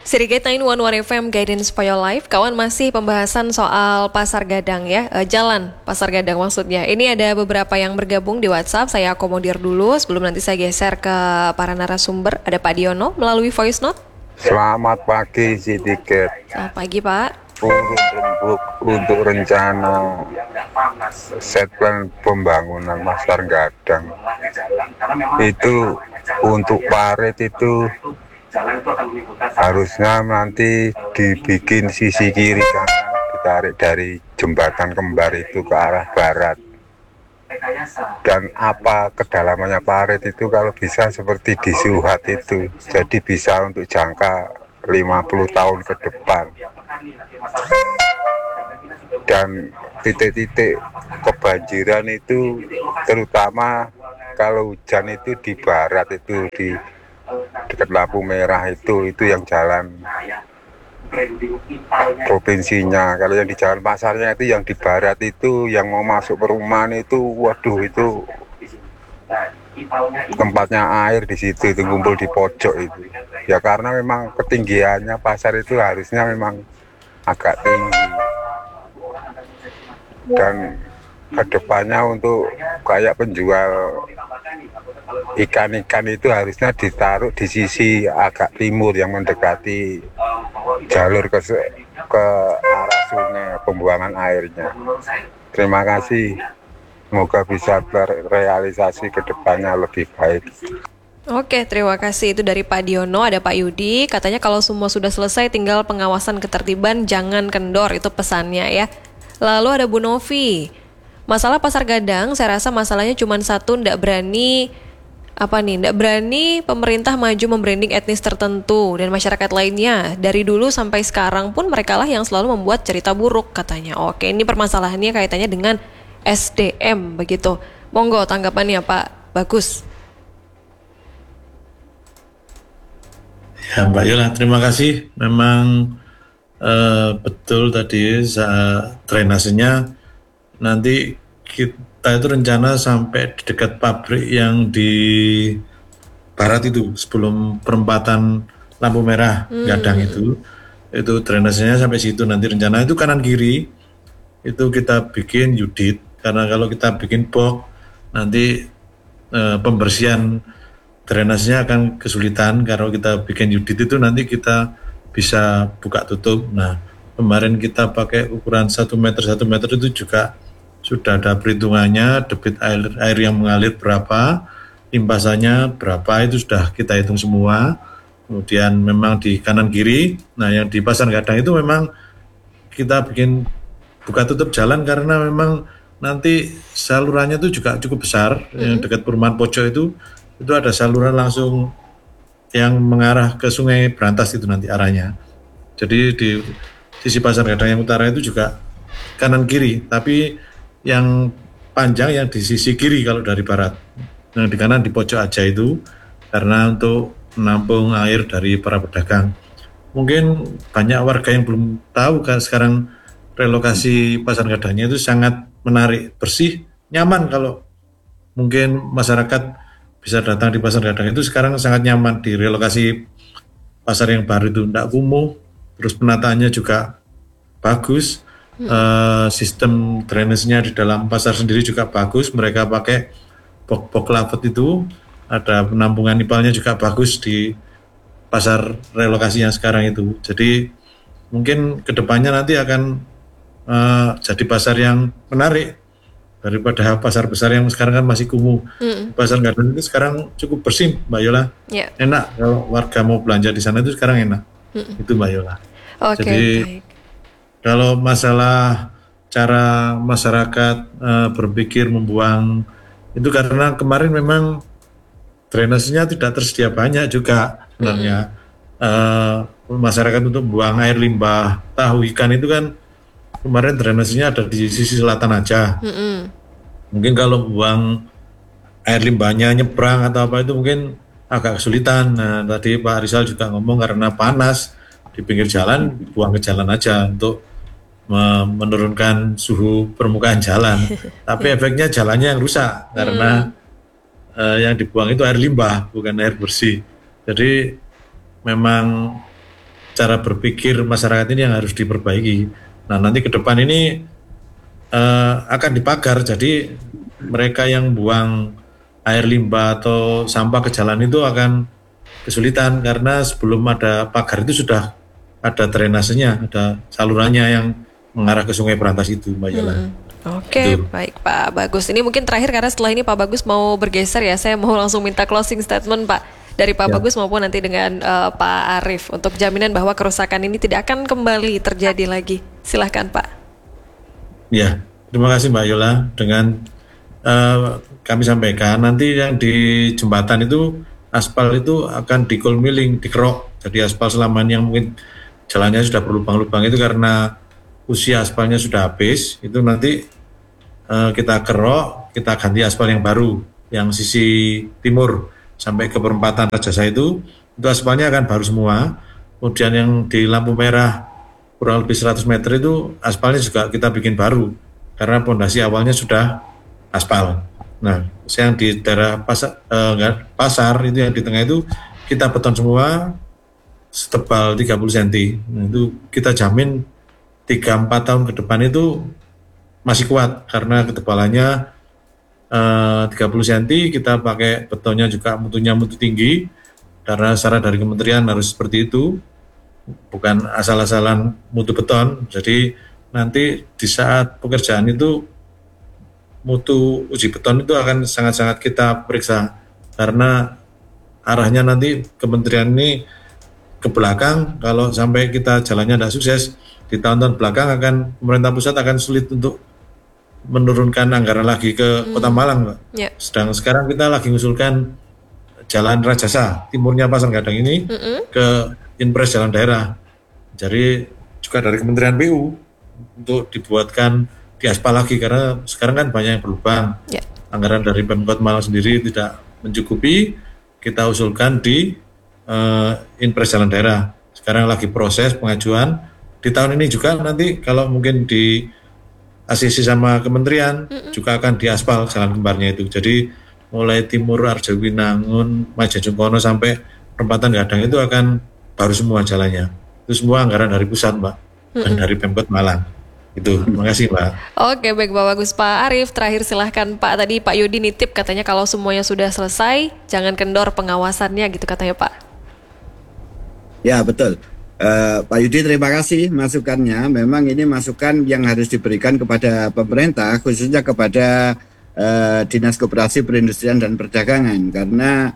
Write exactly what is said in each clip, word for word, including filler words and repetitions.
Sirigate sembilan satu satu F M Guidance for Your Life. Kawan, masih pembahasan soal Pasar Gadang ya, e, Jalan Pasar Gadang maksudnya. Ini ada beberapa yang bergabung di WhatsApp. Saya akomodir dulu sebelum nanti saya geser ke para narasumber. Ada Pak Diono melalui voice note. Selamat pagi Sirigate. Selamat pagi Pak. Urun rembuk untuk rencana set plan pembangunan Pasar Gadang. Itu untuk parit itu harusnya nanti dibikin sisi kiri kanan, ditarik dari jembatan kembar itu ke arah barat. Dan apa kedalamannya parit itu kalau bisa seperti di Suhat itu, jadi bisa untuk jangka lima puluh tahun ke depan. Dan titik-titik kebanjiran itu terutama kalau hujan itu di barat itu, di dekat lampu merah itu, itu yang jalan provinsinya. Kalau yang di jalan pasarnya itu, yang di barat itu, yang mau masuk perumahan itu, waduh itu tempatnya air di situ, itu ngumpul di pojok itu. Ya karena memang ketinggiannya pasar itu harusnya memang agak tinggi. Dan kedepannya untuk kayak penjual ikan-ikan itu harusnya ditaruh di sisi agak timur yang mendekati jalur ke, ke arah sungai pembuangan airnya. Terima kasih. Semoga bisa terrealisasi ke depannya lebih baik. Oke, terima kasih. Itu dari Pak Diono. Ada Pak Yudi, katanya kalau semua sudah selesai tinggal pengawasan ketertiban, jangan kendor, itu pesannya ya. Lalu ada Bu Novi, masalah Pasar Gadang saya rasa masalahnya cuma satu, ndak berani apa nih, ndak berani pemerintah maju membranding etnis tertentu dan masyarakat lainnya. Dari dulu sampai sekarang pun mereka lah yang selalu membuat cerita buruk katanya. Oke, ini permasalahannya kaitannya dengan S D M begitu. Monggo tanggapannya Pak Bagus. Ya Mbak Yola, terima kasih. Memang uh, betul tadi uh, drainasenya nanti kita itu rencana sampai di dekat pabrik yang di barat itu, sebelum perempatan lampu merah hmm. Gadang itu, itu drainasenya sampai situ. Nanti rencana itu kanan kiri itu kita bikin Yudit, karena kalau kita bikin box nanti uh, pembersihan drainasenya akan kesulitan. Kalau kita bikin Yudit itu nanti kita bisa buka tutup. Nah, kemarin kita pakai ukuran satu meter satu meter itu juga sudah ada perhitungannya, debit air, air yang mengalir berapa, limpasannya berapa, itu sudah kita hitung semua. Kemudian memang di kanan kiri, nah yang di Pasar Gadang itu memang kita bikin buka tutup jalan karena memang nanti salurannya itu juga cukup besar. Mm-hmm. Yang dekat perumahan pojok itu, itu ada saluran langsung yang mengarah ke Sungai Brantas itu nanti arahnya. Jadi di sisi Pasar Gadang yang utara itu juga kanan kiri, tapi yang panjang yang di sisi kiri kalau dari barat. Nah, di kanan di pojok aja itu karena untuk menampung air dari para pedagang. Mungkin banyak warga yang belum tahu kan sekarang relokasi Pasar Gadangnya itu sangat menarik, bersih, nyaman. Kalau mungkin masyarakat bisa datang di Pasar Gadang itu sekarang sangat nyaman di relokasi pasar yang baru itu, tidak kumuh, terus penataannya juga bagus. Uh, sistem drainasenya di dalam pasar sendiri juga bagus. Mereka pakai box-box lavet itu, ada penampungan nipalnya juga bagus di pasar relokasi yang sekarang itu. Jadi mungkin kedepannya nanti akan uh, jadi pasar yang menarik daripada pasar besar yang sekarang kan masih kumuh. Mm. Pasar Gadang itu sekarang cukup bersih Mbak Yola. Yeah. Enak kalau warga mau belanja di sana itu sekarang enak. Mm. Itu Mbak Yola. Okay, jadi baik. Kalau masalah cara masyarakat uh, berpikir membuang itu karena kemarin memang drainasenya tidak tersedia banyak juga sebenarnya. Mm-hmm. uh, masyarakat untuk buang air limbah tahu ikan itu kan kemarin drainasenya ada di sisi selatan aja. Mm-hmm. Mungkin kalau buang air limbahnya nyebrang atau apa itu mungkin agak kesulitan. Nah, tadi Pak Rizal juga ngomong karena panas di pinggir jalan buang ke jalan aja untuk menurunkan suhu permukaan jalan. Tapi efeknya jalannya yang rusak karena hmm. uh, yang dibuang itu air limbah bukan air bersih. Jadi memang cara berpikir masyarakat ini yang harus diperbaiki. Nah nanti ke depan ini uh, akan dipagar, jadi mereka yang buang air limbah atau sampah ke jalan itu akan kesulitan karena sebelum ada pagar itu sudah ada drainasenya, ada salurannya yang mengarah ke Sungai Berantas itu, Mbak Yola. Hmm. Oke, okay, baik Pak Bagus. Ini mungkin terakhir karena setelah ini Pak Bagus mau bergeser ya, saya mau langsung minta closing statement Pak dari Pak ya. Bagus maupun nanti dengan uh, Pak Arief untuk jaminan bahwa kerusakan ini tidak akan kembali terjadi lagi. Silahkan Pak. Ya, terima kasih Mbak Yola. Dengan uh, kami sampaikan nanti yang di jembatan itu aspal itu akan di cold milling, dikerok. Jadi aspal selama ini yang mungkin jalannya sudah berlubang-lubang itu karena usia aspalnya sudah habis, itu nanti uh, kita kerok, kita ganti aspal yang baru, yang sisi timur sampai ke perempatan Rajasa itu, itu aspalnya akan baru semua. Kemudian yang di lampu merah kurang lebih seratus meter itu aspalnya juga kita bikin baru, karena pondasi awalnya sudah aspal. Nah, yang di daerah pasar, uh, pasar itu yang di tengah itu kita beton semua, setebal tiga puluh sentimeter. Nah, itu kita jamin tiga sampai empat tahun ke depan itu masih kuat karena ketebalannya uh, tiga puluh sentimeter, kita pakai betonnya juga mutunya mutu tinggi karena syarat dari kementerian harus seperti itu, bukan asal-asalan mutu beton. Jadi nanti di saat pekerjaan itu mutu uji beton itu akan sangat-sangat kita periksa karena arahnya nanti kementerian ini ke belakang. Kalau sampai kita jalannya tidak sukses di tahun-tahun belakang, akan pemerintah pusat akan sulit untuk menurunkan anggaran lagi ke hmm. Kota Malang, Pak. Yeah. Sedang sekarang kita lagi mengusulkan Jalan Rajasa, timurnya Pasar Gadang ini mm-hmm. ke Inpres Jalan Daerah. Jadi juga dari Kementerian P U untuk dibuatkan diaspal lagi karena sekarang kan banyak yang berlubang. Yeah. Anggaran dari Pemkot Malang sendiri tidak mencukupi, kita usulkan di uh, Inpres Jalan Daerah. Sekarang lagi proses pengajuan. Di tahun ini juga nanti kalau mungkin di asisi sama kementerian mm-hmm. juga akan diaspal jalan kembarnya itu. Jadi mulai timur Arjawinangun, Majajengkono sampai perempatan Gadang itu akan baru semua jalannya. Itu semua anggaran dari pusat, Mbak, mm-hmm. dan dari Pemkot Malang. Itu, terima kasih, Mbak. Oke, baik Pak Bagus. Pak Arief, terakhir silahkan Pak. Tadi Pak Yudi nitip katanya kalau semuanya sudah selesai, jangan kendor pengawasannya gitu katanya Pak. Ya, betul. Uh, Pak Yudi, terima kasih masukannya. Memang ini masukan yang harus diberikan kepada pemerintah, khususnya kepada uh, Dinas Koperasi Perindustrian dan Perdagangan, karena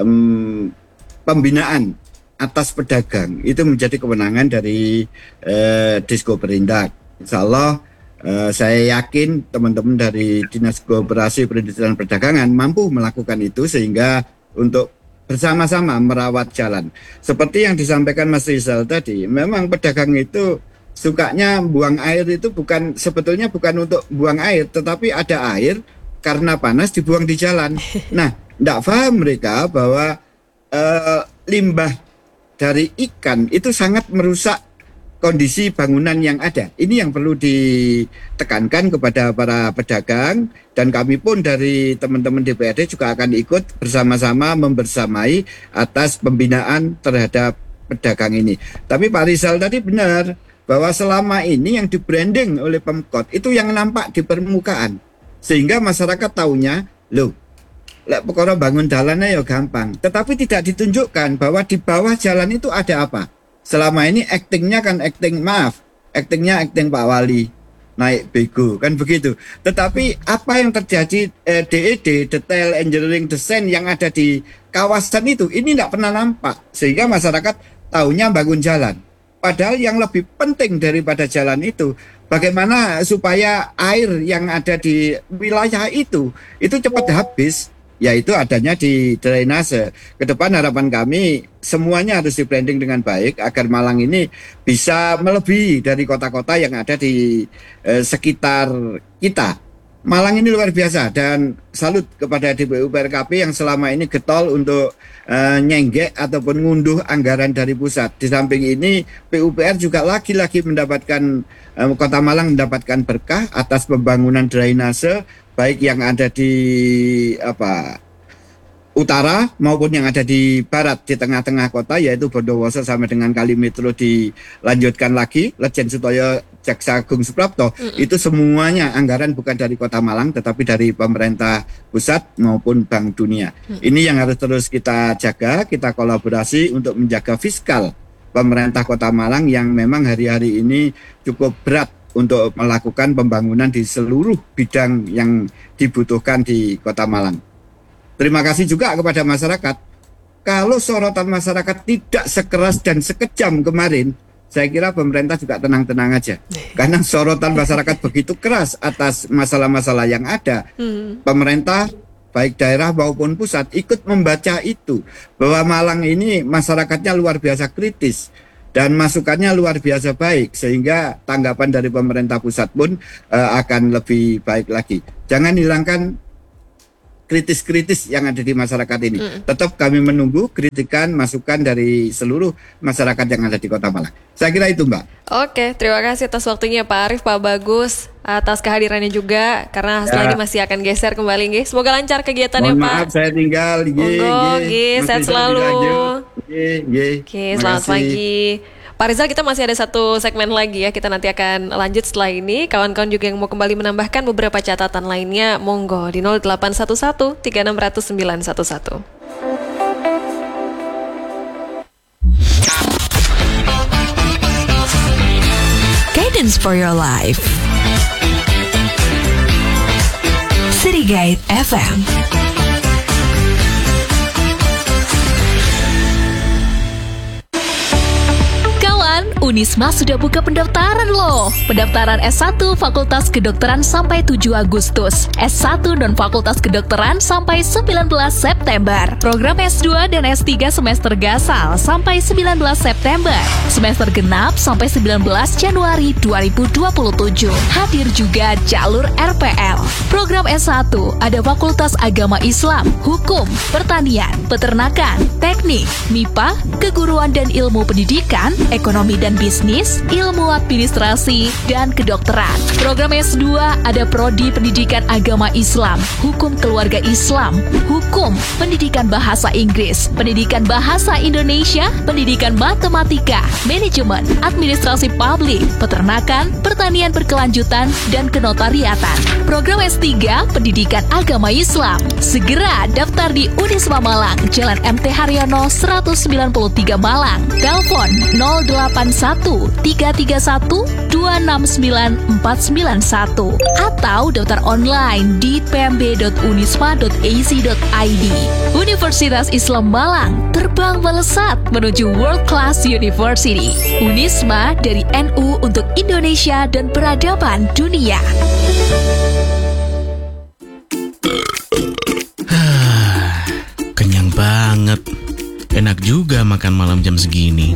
um, pembinaan atas pedagang itu menjadi kewenangan dari uh, Diskoperindak. Insya Allah uh, saya yakin teman-teman dari Dinas Koperasi Perindustrian dan Perdagangan mampu melakukan itu sehingga untuk bersama-sama merawat jalan. Seperti yang disampaikan Mas Rizal tadi, memang pedagang itu sukanya buang air itu bukan, sebetulnya bukan untuk buang air, tetapi ada air karena panas dibuang di jalan. Nah, tidak paham mereka bahwa uh, limbah dari ikan itu sangat merusak kondisi bangunan yang ada. Ini yang perlu ditekankan kepada para pedagang, dan kami pun dari teman-teman D P R D juga akan ikut bersama-sama membersamai atas pembinaan terhadap pedagang ini. Tapi Pak Rizal tadi benar bahwa selama ini yang di-branding oleh Pemkot itu yang nampak di permukaan, sehingga masyarakat taunya, loh, lek perkara bangun jalannya ya gampang, tetapi tidak ditunjukkan bahwa di bawah jalan itu ada apa. Selama ini actingnya kan acting, maaf, actingnya acting Pak Wali, naik bego, kan begitu. Tetapi apa yang terjadi eh, D E D, Detail Engineering Design yang ada di kawasan itu, ini tidak pernah nampak. Sehingga masyarakat taunya bangun jalan. Padahal yang lebih penting daripada jalan itu, bagaimana supaya air yang ada di wilayah itu, itu cepat habis. Yaitu adanya di drainase. Kedepan harapan kami semuanya harus di-branding dengan baik agar Malang ini bisa melebihi dari kota-kota yang ada di eh, sekitar kita. Malang ini luar biasa, dan salut kepada D P U P R K P yang selama ini getol untuk eh, nyenggek ataupun ngunduh anggaran dari pusat. Di samping ini P U P R juga lagi-lagi mendapatkan, eh, Kota Malang mendapatkan berkah atas pembangunan drainase baik yang ada di apa utara maupun yang ada di barat, di tengah-tengah kota, yaitu Bondowoso sampai dengan Kalimetro dilanjutkan lagi, Lejen Sutoyo Jaksa Agung Suprapto, mm-hmm. itu semuanya anggaran bukan dari Kota Malang tetapi dari pemerintah pusat maupun Bank Dunia. Mm-hmm. Ini yang harus terus kita jaga, kita kolaborasi untuk menjaga fiskal pemerintah Kota Malang yang memang hari-hari ini cukup berat untuk melakukan pembangunan di seluruh bidang yang dibutuhkan di Kota Malang. Terima kasih juga kepada masyarakat. Kalau sorotan masyarakat tidak sekeras dan sekejam kemarin, saya kira pemerintah juga tenang-tenang aja. Karena sorotan masyarakat begitu keras atas masalah-masalah yang ada. Hmm. Pemerintah, baik daerah maupun pusat, ikut membaca itu. Bahwa Malang ini masyarakatnya luar biasa kritis. Dan masukannya luar biasa baik. Sehingga tanggapan dari pemerintah pusat pun uh, akan lebih baik lagi. Jangan hilangkan kritis-kritis yang ada di masyarakat ini. Mm. Tetap kami menunggu kritikan, masukan dari seluruh masyarakat yang ada di Kota Malang. Saya kira itu, Mbak. Oke, terima kasih atas waktunya Pak Arief, Pak Bagus, atas kehadirannya juga, karena setelah ya. ini masih akan geser kembali. Nge. Semoga lancar kegiatannya, Mohon Pak. Maaf, saya tinggal. Oke, sehat selalu. Oke, selamat kasih. pagi. Pak Rizal, kita masih ada satu segmen lagi ya. Kita nanti akan lanjut setelah ini. Kawan-kawan juga yang mau kembali menambahkan beberapa catatan lainnya, monggo di nol delapan satu satu tiga enam nol nol sembilan satu satu. Guidance for your life. City Guide F M. Unisma sudah buka pendaftaran loh. Pendaftaran S satu Fakultas Kedokteran sampai tujuh Agustus, S satu non-Fakultas Kedokteran sampai sembilan belas September. Program S dua dan S tiga semester gasal sampai sembilan belas September. Semester genap sampai sembilan belas Januari dua ribu dua puluh tujuh. Hadir juga jalur R P L. Program S satu ada Fakultas Agama Islam, Hukum, Pertanian, Peternakan, Teknik, M I P A, Keguruan dan Ilmu Pendidikan, Ekonomi dan Bisnis, Ilmu Administrasi, dan Kedokteran. Program S dua ada Prodi Pendidikan Agama Islam, Hukum Keluarga Islam, Hukum, Pendidikan Bahasa Inggris, Pendidikan Bahasa Indonesia, Pendidikan Matematika, Manajemen, Administrasi Publik, Peternakan, Pertanian Berkelanjutan, dan Kenotariatan. Program S tiga Pendidikan Agama Islam. Segera daftar di Unisma Malang, Jalan M T Haryono seratus sembilan puluh tiga Malang. Telepon nol delapan satu tiga tiga satu dua enam sembilan empat sembilan satu atau daftar online di p m b dot unisma dot a c dot i d. Universitas Islam Malang terbang melesat menuju World Class University. Unisma dari N U untuk Indonesia dan peradaban dunia. Kenyang banget. Enak juga makan malam jam segini.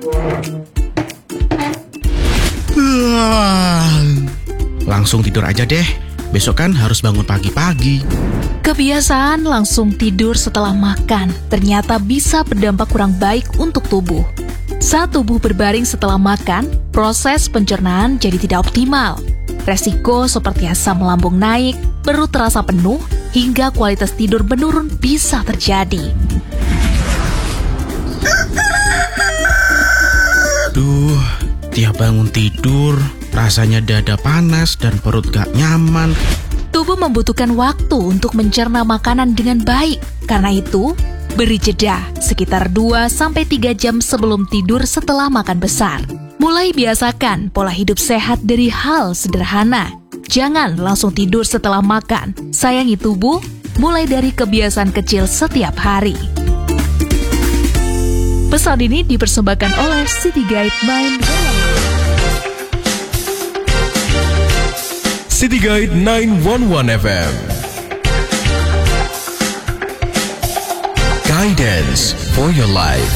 Langsung tidur aja deh. Besok kan harus bangun pagi-pagi. Kebiasaan langsung tidur setelah makan ternyata bisa berdampak kurang baik untuk tubuh. Saat tubuh berbaring setelah makan, proses pencernaan jadi tidak optimal. Resiko seperti asam lambung naik, perut terasa penuh, hingga kualitas tidur menurun bisa terjadi. Duh, tiap bangun tidur, rasanya dada panas dan perut gak nyaman. Tubuh membutuhkan waktu untuk mencerna makanan dengan baik. Karena itu, beri jeda sekitar dua sampai tiga jam sebelum tidur setelah makan besar. Mulai biasakan pola hidup sehat dari hal sederhana. Jangan langsung tidur setelah makan. Sayangi tubuh, mulai dari kebiasaan kecil setiap hari. Pesan ini dipersembahkan oleh City Guide Mind. City Guide sembilan satu satu F M. Guidance for your life.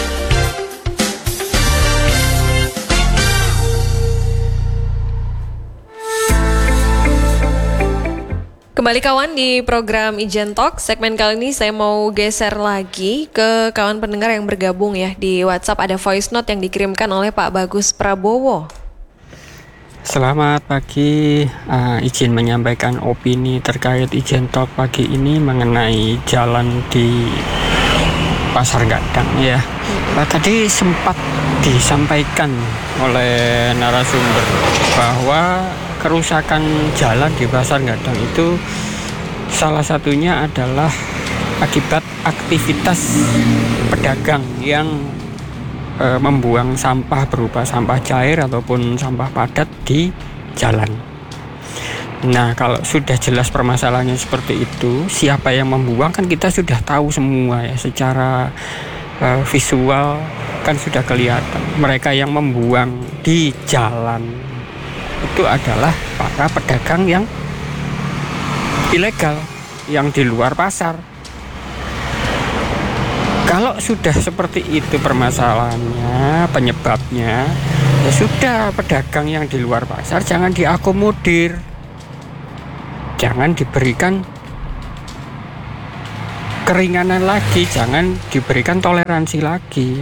Kembali kawan di program Ijen Talk. Segmen kali ini saya mau geser lagi ke kawan pendengar yang bergabung ya. Di WhatsApp ada voice note yang dikirimkan oleh Pak Bagus Prabowo. Selamat pagi, uh, izin menyampaikan opini terkait izin talk pagi ini mengenai jalan di Pasar Gadang ya. Nah, tadi sempat disampaikan oleh narasumber bahwa kerusakan jalan di Pasar Gadang itu salah satunya adalah akibat aktivitas pedagang yang e, membuang sampah berupa sampah cair ataupun sampah padat di jalan. Nah, kalau sudah jelas permasalahannya seperti itu, siapa yang membuang kan kita sudah tahu semua ya, secara e, visual kan sudah kelihatan. Mereka yang membuang di jalan itu adalah para pedagang yang ilegal, yang di luar pasar. Kalau sudah seperti itu permasalahannya, penyebabnya, ya sudah, pedagang yang di luar pasar jangan diakomodir, jangan diberikan keringanan lagi, jangan diberikan toleransi lagi.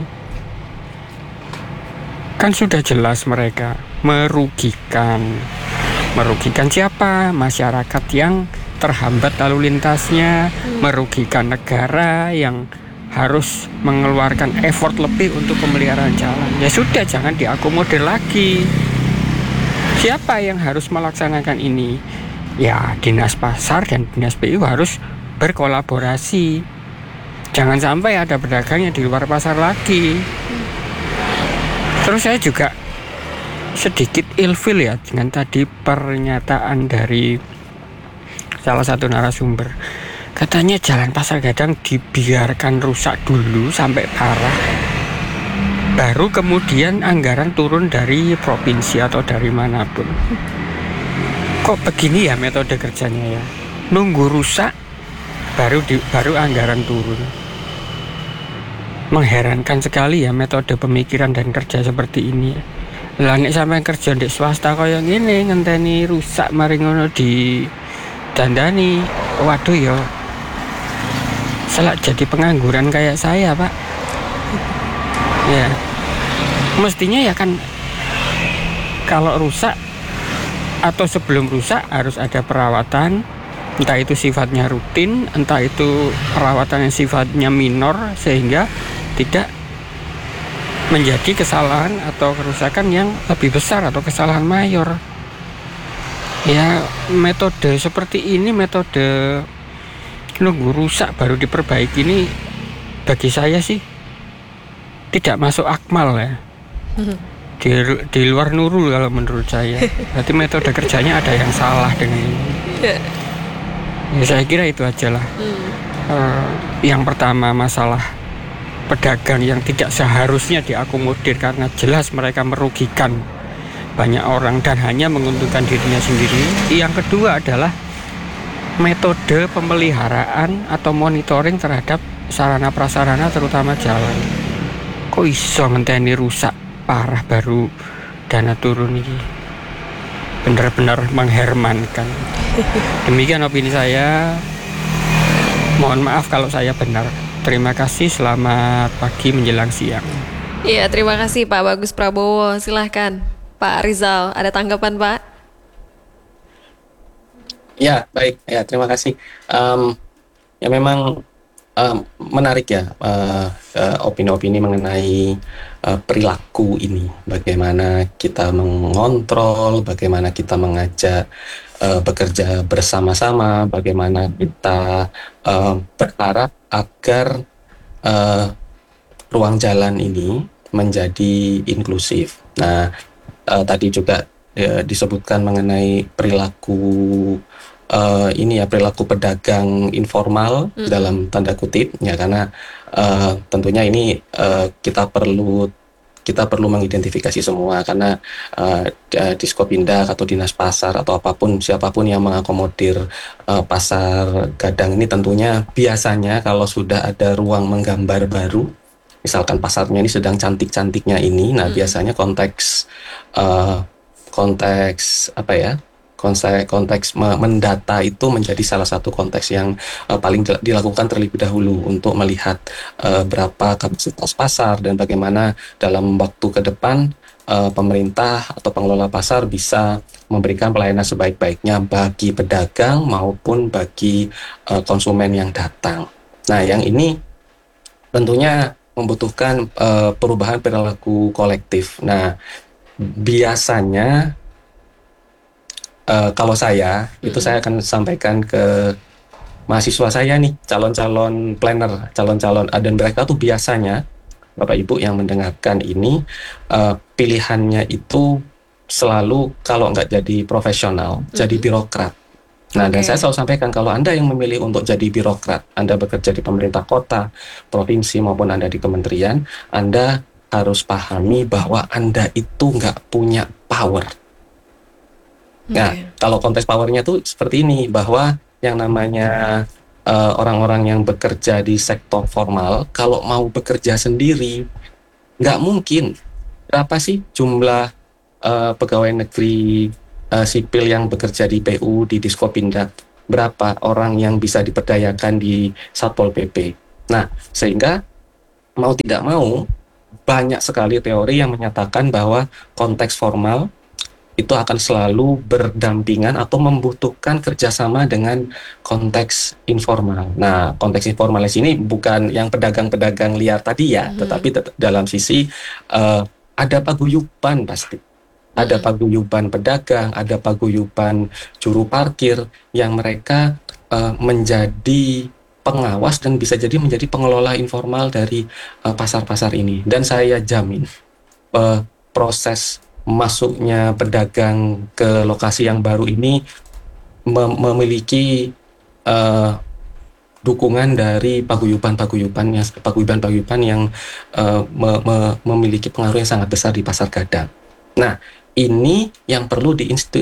Kan sudah jelas mereka merugikan. Merugikan siapa? Masyarakat yang terhambat lalu lintasnya, merugikan negara yang harus mengeluarkan effort lebih untuk pemeliharaan jalan. Ya sudah, jangan diakomodir lagi. Siapa yang harus melaksanakan ini? Ya, Dinas Pasar dan Dinas P U harus berkolaborasi. Jangan sampai ada pedagang yang di luar pasar lagi. Terus saya juga sedikit ilfil ya dengan tadi pernyataan dari salah satu narasumber. Katanya jalan Pasar Gadang dibiarkan rusak dulu sampai parah, baru kemudian anggaran turun dari provinsi atau dari manapun. Kok begini ya metode kerjanya ya? Nunggu rusak baru di, baru anggaran turun. Mengherankan sekali ya metode pemikiran dan kerja seperti ini. Lah nek sampean kerja di swasta kaya ngene ngenteni rusak mari ngono di dandani. Waduh ya. Selak jadi pengangguran kayak saya, Pak. Ya. Mestinya ya kan kalau rusak atau sebelum rusak harus ada perawatan, entah itu sifatnya rutin, entah itu perawatan yang sifatnya minor sehingga tidak menjadi kesalahan atau kerusakan yang lebih besar atau kesalahan mayor. Ya, metode seperti ini, metode nunggu rusak baru diperbaiki ini bagi saya sih tidak masuk akmal ya. Di, di luar nurul kalau menurut saya. Berarti metode kerjanya ada yang salah dengan ini. Ya, saya kira itu aja lah. Uh, yang pertama masalah pedagang yang tidak seharusnya diakomodir karena jelas mereka merugikan banyak orang dan hanya menguntungkan dirinya sendiri. Yang kedua adalah metode pemeliharaan atau monitoring terhadap sarana prasarana terutama jalan. Kok iso ngenteni rusak parah baru dana turun ini? Benar-benar menghermankan. Demikian opini saya. Mohon maaf kalau saya benar. Terima kasih, selamat pagi menjelang siang. Iya, terima kasih Pak Bagus Prabowo. Silahkan Pak Rizal, ada tanggapan Pak? Ya, baik. Ya, terima kasih. Um, ya memang um, menarik ya uh, uh, opini-opini mengenai uh, perilaku ini. Bagaimana kita mengontrol, bagaimana kita mengajak uh, bekerja bersama-sama, bagaimana kita uh, berharap agar uh, ruang jalan ini menjadi inklusif. Nah, uh, tadi juga uh, disebutkan mengenai perilaku Uh, ini ya perilaku pedagang informal mm. dalam tanda kutip ya, karena uh, tentunya ini uh, kita perlu kita perlu mengidentifikasi semua karena uh, Diskopindah atau Dinas Pasar atau apapun siapapun yang mengakomodir uh, Pasar Gadang ini tentunya biasanya kalau sudah ada ruang menggambar baru, misalkan pasarnya ini sedang cantik-cantiknya ini, nah mm. biasanya konteks uh, konteks apa ya konteks, konteks mendata itu menjadi salah satu konteks yang uh, paling dilakukan terlebih dahulu untuk melihat uh, berapa kapasitas pasar dan bagaimana dalam waktu ke depan uh, pemerintah atau pengelola pasar bisa memberikan pelayanan sebaik-baiknya bagi pedagang maupun bagi uh, konsumen yang datang. Nah, yang ini tentunya membutuhkan uh, perubahan perilaku kolektif. Nah, biasanya uh, kalau saya itu saya akan sampaikan ke mahasiswa saya nih, calon-calon planner, calon-calon, dan mereka tuh biasanya Bapak Ibu yang mendengarkan ini, uh, pilihannya itu selalu kalau nggak jadi profesional, mm-hmm. jadi birokrat. Nah, okay. dan saya selalu sampaikan kalau Anda yang memilih untuk jadi birokrat, Anda bekerja di pemerintah kota, provinsi maupun Anda di kementerian, Anda harus pahami bahwa Anda itu nggak punya power. Okay. Nah, kalau konteks powernya tuh seperti ini, bahwa yang namanya uh, orang-orang yang bekerja di sektor formal, kalau mau bekerja sendiri, nggak mungkin. Berapa sih jumlah uh, pegawai negeri uh, sipil yang bekerja di P U, di Diskopindak? Berapa orang yang bisa diperdayakan di Satpol P P? Nah, sehingga mau tidak mau, banyak sekali teori yang menyatakan bahwa konteks formal itu akan selalu berdampingan atau membutuhkan kerjasama dengan konteks informal. Nah, konteks informal di sini bukan yang pedagang-pedagang liar tadi ya, hmm. tetapi tet- dalam sisi uh, ada paguyuban pasti. Ada hmm. paguyuban pedagang, ada paguyuban juru parkir yang mereka uh, menjadi pengawas dan bisa jadi menjadi pengelola informal dari uh, pasar-pasar ini. Dan saya jamin uh, proses masuknya pedagang ke lokasi yang baru ini mem- memiliki uh, dukungan dari paguyuban-paguyuban yang paguyuban-paguyuban yang uh, me- me- memiliki pengaruh yang sangat besar di pasar gadang. Nah, ini yang perlu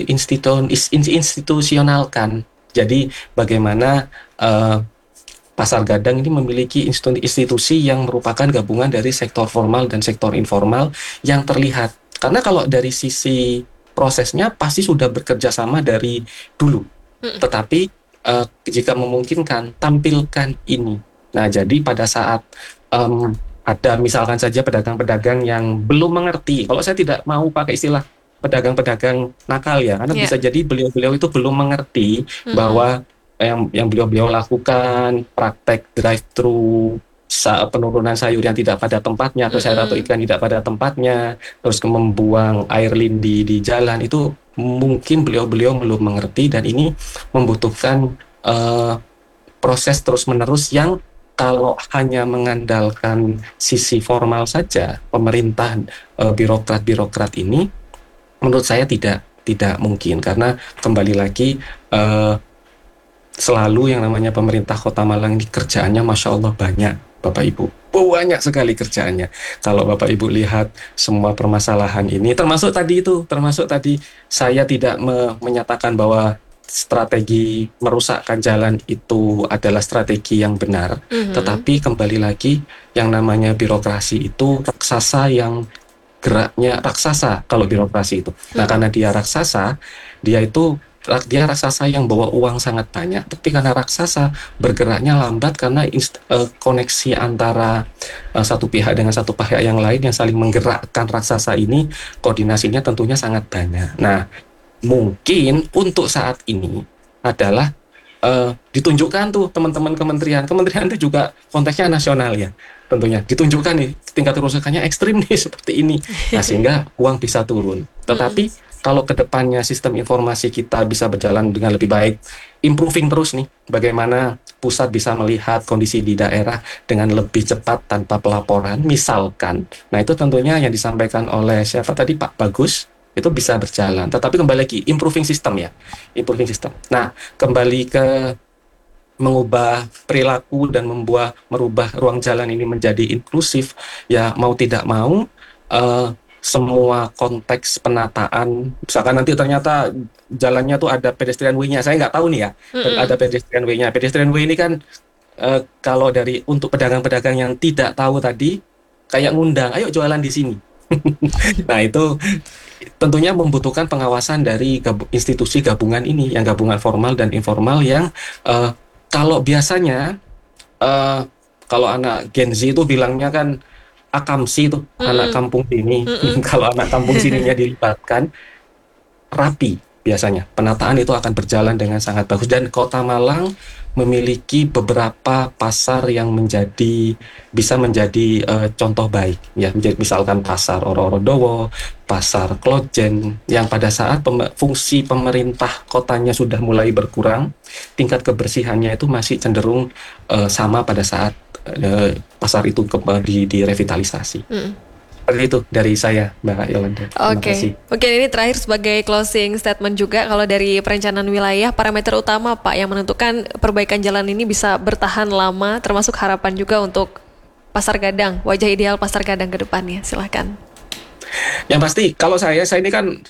diinstitusionalkan. Jadi bagaimana uh, pasar gadang ini memiliki institusi yang merupakan gabungan dari sektor formal dan sektor informal yang terlihat. Karena kalau dari sisi prosesnya pasti sudah bekerja sama dari dulu. Hmm. Tetapi uh, jika memungkinkan, tampilkan ini. Nah, jadi pada saat um, ada misalkan saja pedagang-pedagang yang belum mengerti, kalau saya tidak mau pakai istilah pedagang-pedagang nakal ya, karena yeah. bisa jadi beliau-beliau itu belum mengerti hmm. bahwa yang yang beliau-beliau lakukan praktek drive-thru, penurunan sayur yang tidak pada tempatnya atau sayur atau ikan tidak pada tempatnya, terus membuang air lindi di jalan, itu mungkin beliau-beliau belum mengerti, dan ini membutuhkan uh, proses terus-menerus yang kalau hanya mengandalkan sisi formal saja, pemerintah uh, birokrat-birokrat ini menurut saya tidak tidak mungkin, karena kembali lagi uh, selalu yang namanya pemerintah Kota Malang ini kerjaannya Masya Allah banyak. Bapak Ibu, banyak sekali kerjaannya. Kalau Bapak Ibu lihat semua permasalahan ini, termasuk tadi itu, termasuk tadi saya tidak me- menyatakan bahwa strategi merusakkan jalan itu adalah strategi yang benar, mm-hmm. tetapi kembali lagi yang namanya birokrasi itu raksasa yang geraknya raksasa kalau birokrasi itu. Nah, karena dia raksasa, dia itu dia raksasa yang bawa uang sangat banyak, tapi karena raksasa bergeraknya lambat karena inst- uh, koneksi antara uh, satu pihak dengan satu pihak yang lain yang saling menggerakkan raksasa ini, koordinasinya tentunya sangat banyak. Nah, mungkin untuk saat ini adalah uh, ditunjukkan tuh teman-teman kementerian, kementerian itu juga konteksnya nasional ya, tentunya ditunjukkan nih tingkat kerusakannya ekstrim nih seperti ini, nah sehingga uang bisa turun. Tetapi kalau kedepannya sistem informasi kita bisa berjalan dengan lebih baik, improving terus nih, bagaimana pusat bisa melihat kondisi di daerah dengan lebih cepat tanpa pelaporan, misalkan. Nah, itu tentunya yang disampaikan oleh siapa tadi, Pak Bagus, itu bisa berjalan. Tetapi kembali lagi, improving system ya, improving system. Nah, kembali ke mengubah perilaku dan membuat merubah ruang jalan ini menjadi inklusif, ya mau tidak mau, uh, semua konteks penataan, misalkan nanti ternyata jalannya tuh ada pedestrian way-nya, saya nggak tahu nih ya, mm-hmm. ada pedestrian way-nya. Pedestrian way ini kan uh, kalau dari untuk pedagang-pedagang yang tidak tahu tadi, kayak ngundang, ayo jualan di sini. Nah, itu tentunya membutuhkan pengawasan dari gab- institusi gabungan ini, yang gabungan formal dan informal, yang uh, kalau biasanya uh, kalau anak Gen Z itu bilangnya kan akamsi tuh, Mm-mm. anak kampung sini. Mm-mm. Kalau anak kampung sininya dilibatkan, rapi biasanya. Penataan itu akan berjalan dengan sangat bagus. Dan Kota Malang memiliki beberapa pasar yang menjadi bisa menjadi eh, contoh baik ya, menjadi misalkan pasar Oro-Oro-Dowo, pasar Klojen, yang pada saat pem- fungsi pemerintah kotanya sudah mulai berkurang, tingkat kebersihannya itu masih cenderung eh, sama pada saat eh, pasar itu ke- di direvitalisasi. Mm. Seperti itu dari saya, Mbak Yolanda. Terima Oke, kasih. mungkin ini terakhir sebagai closing statement juga, kalau dari perencanaan wilayah, parameter utama Pak yang menentukan perbaikan jalan ini bisa bertahan lama, termasuk harapan juga untuk Pasar Gadang, wajah ideal Pasar Gadang ke depannya, silahkan. Yang pasti kalau saya, saya ini kan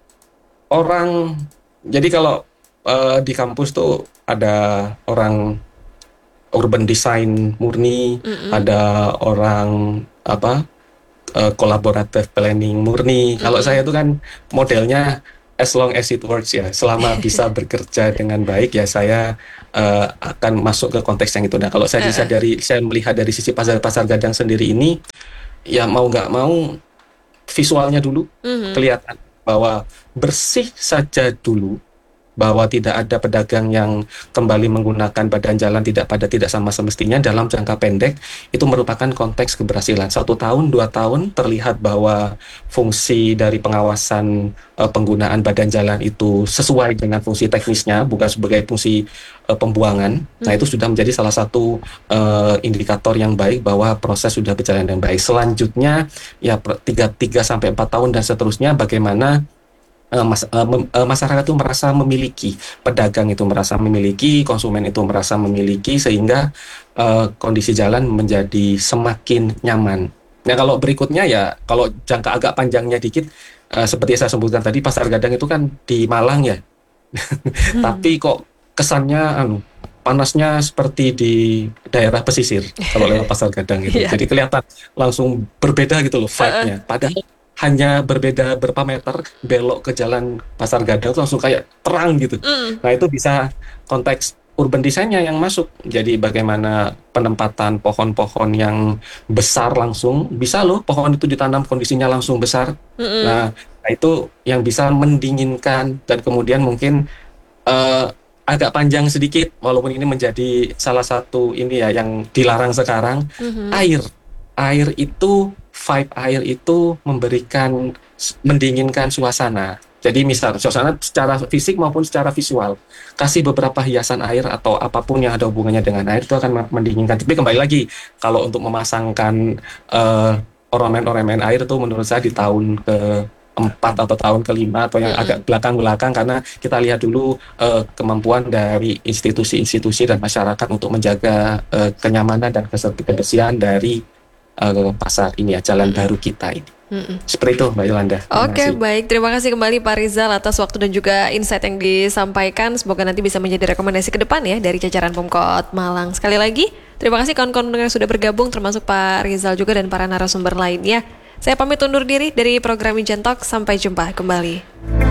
orang, jadi kalau eh, di kampus tuh ada orang urban design murni, Mm-mm. ada orang apa eh, collaborative planning murni. Kalau saya itu kan modelnya as long as it works ya, selama bisa bekerja dengan baik ya saya eh, akan masuk ke konteks yang itu. Nah kalau saya bisa dari saya melihat dari sisi pasar pasar Gadang sendiri ini, ya mau nggak mau visualnya dulu Mhm. kelihatan bahwa bersih saja dulu, bahwa tidak ada pedagang yang kembali menggunakan badan jalan tidak pada tidak sama semestinya dalam jangka pendek, itu merupakan konteks keberhasilan. Satu tahun, dua tahun terlihat bahwa fungsi dari pengawasan eh, penggunaan badan jalan itu sesuai dengan fungsi teknisnya, bukan sebagai fungsi eh, pembuangan. Nah itu sudah menjadi salah satu eh, indikator yang baik bahwa proses sudah berjalan dengan baik. Selanjutnya ya tiga sampai empat tahun dan seterusnya, bagaimana Uh, mas, uh, mem- uh, masyarakat itu merasa memiliki, pedagang itu merasa memiliki, konsumen itu merasa memiliki, sehingga uh, kondisi jalan menjadi semakin nyaman. Nah kalau berikutnya ya, kalau jangka agak panjangnya dikit, uh, seperti saya sebutkan tadi, Pasar Gadang itu kan di Malang ya, tapi kok kesannya anu panasnya seperti di daerah pesisir kalau lewat Pasar Gadang itu. Iya. Jadi kelihatan langsung berbeda gitu loh vibe-nya. Padahal hanya berbeda berapa meter belok ke jalan Pasar Gadang itu langsung kayak terang gitu. Mm. Nah itu bisa konteks urban design-nya yang masuk. Jadi bagaimana penempatan pohon-pohon yang besar langsung, bisa loh pohon itu ditanam kondisinya langsung besar. Mm-mm. Nah, nah itu yang bisa mendinginkan, dan kemudian mungkin eh, agak panjang sedikit, walaupun ini menjadi salah satu ini ya yang dilarang sekarang, Mhm. air. Air itu, vibe air itu memberikan, mendinginkan suasana. Jadi misal suasana secara fisik maupun secara visual, kasih beberapa hiasan air atau apapun yang ada hubungannya dengan air itu akan mendinginkan. Tapi kembali lagi, kalau untuk memasangkan eh, ornamen-ornamen air itu menurut saya di tahun ke empat atau tahun kelima atau yang Mm-mm. agak belakang-belakang, karena kita lihat dulu eh, kemampuan dari institusi-institusi dan masyarakat untuk menjaga eh, kenyamanan dan kebersihan dari eh, pasar ini ya, jalan baru kita ini. Mm-mm. Seperti itu Mbak Yolanda. Terima Oke, kasih. baik. Terima kasih kembali Pak Rizal atas waktu dan juga insight yang disampaikan. Semoga nanti bisa menjadi rekomendasi ke depan ya dari jajaran Pemkot Malang. Sekali lagi, terima kasih kawan-kawan yang sudah bergabung, termasuk Pak Rizal juga dan para narasumber lainnya. Saya pamit undur diri dari program Ijen Talk. Sampai jumpa kembali.